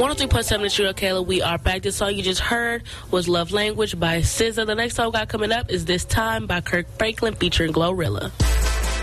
103.7 The Studio Kayla. We are back. This song you just heard was Love Language by SZA. The next song we got coming up is This Time by Kirk Franklin featuring Glorilla.